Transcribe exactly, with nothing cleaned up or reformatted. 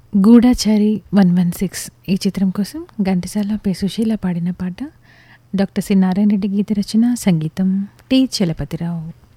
గూఢచారి one one six ఈ చిత్రం కోసం ఘంటసాల పి సుశీల పాడిన పాట. డాక్టర్ సి నారాయణ రెడ్డి గీత రచన, సంగీతం టి చలపతిరావు.